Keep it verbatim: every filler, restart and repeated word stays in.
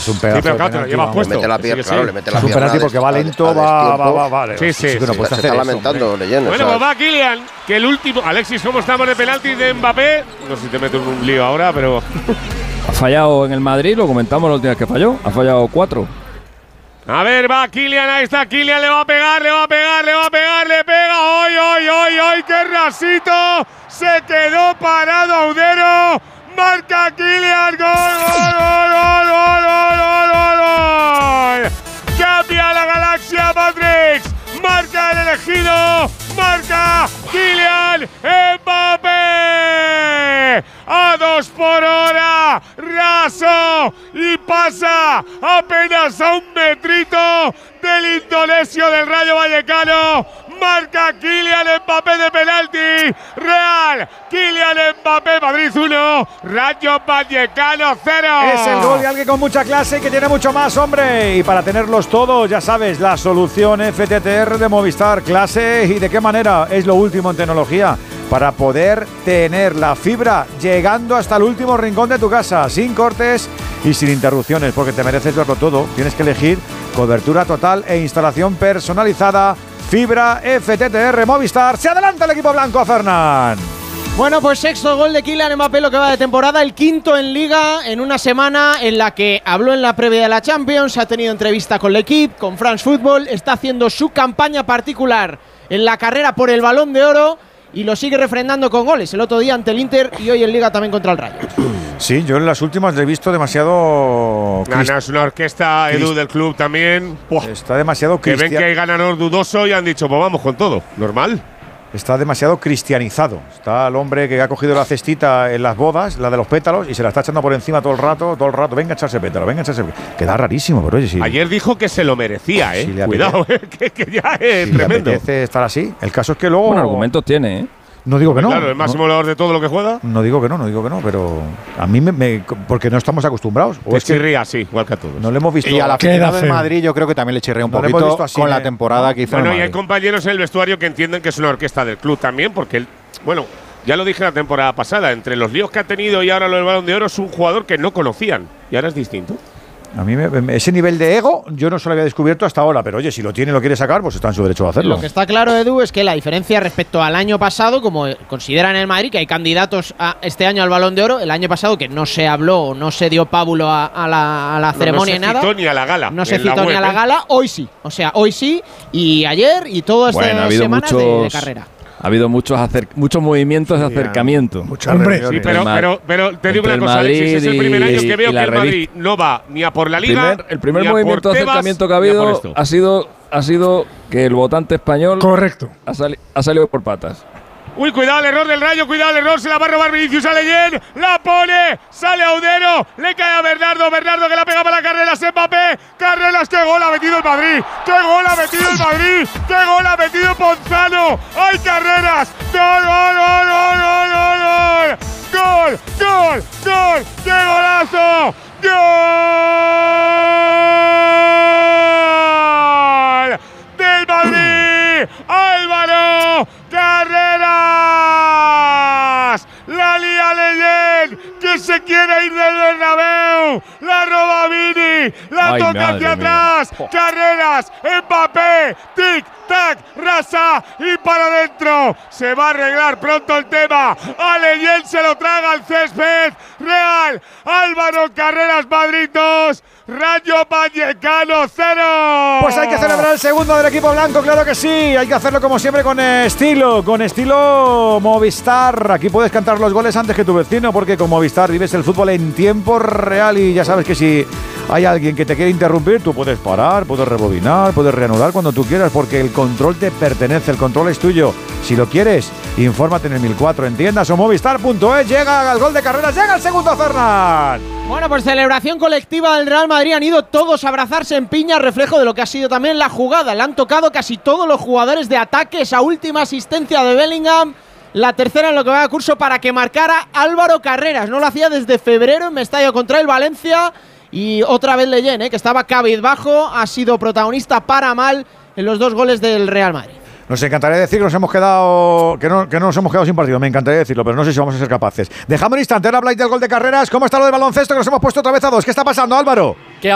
Es un pedazo. Sí, pero claro, te lo llevas puesto. Le mete la pierna, Sí, claro, sí. le mete la Es un pierna. penalti porque va lento, va, va, va, vale. Sí, sí, que no sí. puedes Se hacer está eso, lamentando, hombre. Leyen. Bueno, pues va Kylian, que el último. Alexis, ¿cómo estamos de penalti de Mbappé? No sé si te meto en un lío ahora, pero. Ha fallado en el Madrid, lo comentamos la última vez que falló. Ha fallado cuatro. A ver, va Kylian, ahí está Kylian, le va a pegar, le va a pegar, le va a pegar, le pega. ¡Ay, ay, ay, ay! ¡Qué rasito! Se quedó parado Audero. Marca Kylian, gol, gol, gol, gol, gol, gol, gol, gol. Cambia la galaxia Matrix. Marca el elegido. Marca Kylian Mbappé. A dos por hora. Raso. Y pasa apenas a un metrito del indonesio del Rayo Vallecano. Marca Kylian Mbappé de penalti. Real. Kylian Mbappé, Madrid uno. Rayo Vallecano cero. Es el gol de alguien con mucha clase y que tiene mucho más, hombre. Y para tenerlos todos, ya sabes, la solución F T T R de Movistar. Clase y de qué manera. Es lo último en tecnología para poder tener la fibra llegando hasta el último rincón de tu casa, sin cortes y sin interrupciones, porque te mereces verlo todo. Tienes que elegir cobertura total e instalación personalizada. Fibra F T T R Movistar. Se adelanta el equipo blanco, Fernán. Bueno, pues sexto gol de Kylian Mbappé lo que va de temporada, el quinto en Liga, en una semana en la que habló en la previa de la Champions, ha tenido entrevista con l'Equipe, con France Football, está haciendo su campaña particular en la carrera por el Balón de Oro y lo sigue refrendando con goles, el otro día ante el Inter y hoy en Liga también contra el Rayo. Sí, yo en las últimas le he visto demasiado… No, no, es una orquesta, Edu, del club también. Buah. Está demasiado Que ven cristian… que hay ganador dudoso y han dicho, pues vamos con todo. Normal. Está demasiado cristianizado. Está el hombre que ha cogido la cestita en las bodas, la de los pétalos, y se la está echando por encima todo el rato, todo el rato. Venga a echarse pétalo, venga a echarse pétalo. Queda rarísimo, pero oye, sí. Ayer dijo que se lo merecía, ¿eh? Si le Cuidado, eh, que, que ya es si le tremendo. apetece estar así. El caso es que luego… Bueno, argumentos tiene, ¿eh? No digo que no. Claro, el máximo goleador de todo lo que juega. No digo que no, no digo que no, pero a mí me… me porque no estamos acostumbrados. O Te es que chirría, sí, igual que a todos. no le hemos visto… Y a la Queda aficionado del feo. Madrid yo creo que también le chirrea un No le hemos poquito visto así, con ¿eh? la temporada que hizo Bueno, el y hay Madrid. compañeros en el vestuario que entienden que es una orquesta del club también, porque él, bueno, ya lo dije la temporada pasada, entre los líos que ha tenido y ahora lo del Balón de Oro, es un jugador que no conocían y ahora es distinto. A mí me- me- ese nivel de ego yo no se lo había descubierto hasta ahora, pero oye, si lo tiene y lo quiere sacar, pues está en su derecho a hacerlo. Lo que está claro, Edu, es que la diferencia respecto al año pasado, como consideran en el Madrid que hay candidatos a este año al Balón de Oro, el año pasado que no se habló o no se dio pábulo a, a la, a la No, ceremonia no ni se nada. citó ni a la gala. No se en la citó ni web, a la ¿eh? gala, hoy sí. O sea, hoy sí y ayer y todas Bueno, ha estas habido semanas de, muchos, de carrera. ha habido muchos, acer- muchos movimientos de acercamiento. Muchas Hombre, Sí, pero, Ma- pero, pero te digo entre una el cosa, Alexis, Madrid es el primer año y- que veo y que la el Madrid revista. no va ni a por la El Liga, primer, el primer ni a movimiento por de Tebas, acercamiento que ha ni a por habido esto. ha sido, ha sido que el votante español correcto. ha, sali- ha salido por patas. Uy, cuidado el error del Rayo, cuidado el error, se la va a robar Vinicius a Leyen, la pone, sale Audero, le cae a Bernardo, Bernardo que la pega para Carreras, Mbappé, Carreras, qué gol ha metido el Madrid, qué gol ha metido el Madrid, qué gol ha metido Ponzano, ¡ay, Carreras! ¡Gol, gol, gol, gol, gol, gol, gol! ¡Gol, gol, gol! ¡Qué golazo! ¡Gol! ¡Del Madrid! ¡Álvaro Carreras! ¡La lía Leyen! ¡Que se quiere ir del Bernabéu! ¡La roba Vini! ¡La Ay, toca madre hacia mía. atrás! ¡Carreras! ¡Mbappé! ¡Tic! ¡Tac! ¡Rasa! ¡Y para adentro! Se va a arreglar pronto el tema. A Leyen se lo traga al césped. Real. Álvaro Carreras Madrid dos. Rayo Vallecano cero. Pues hay que celebrar el segundo del equipo blanco, claro que sí. Hay que hacerlo como siempre con estilo, con estilo Movistar. Aquí puedes cantar los goles antes que tu vecino, porque con Movistar vives el fútbol en tiempo real y ya sabes que si hay alguien que te quiere interrumpir, tú puedes parar, puedes rebobinar, puedes reanudar cuando tú quieras, porque el control te pertenece, el control es tuyo. Si lo quieres, infórmate en el mil cuatro en tiendas o movistar punto es. Llega el gol de Carreras, llega el segundo, Fernán. Bueno, pues celebración colectiva del Real Madrid. Han ido todos a abrazarse en piña, reflejo de lo que ha sido también la jugada. Le han tocado casi todos los jugadores de ataque. Esa última asistencia de Bellingham, la tercera en lo que va de curso para que marcara Álvaro Carreras. No lo hacía desde febrero en Mestalla contra el Valencia. Y otra vez Leyen, ¿eh? que estaba cabizbajo, ha sido protagonista para mal en los dos goles del Real Madrid. Nos encantaría decir que nos hemos quedado que no, que no nos hemos quedado sin partido. Me encantaría decirlo, pero no sé si vamos a ser capaces. Dejamos un instante, ahora habláis del gol de Carreras. ¿Cómo está lo del baloncesto? Que nos hemos puesto otra vez a dos. ¿Qué está pasando, Álvaro?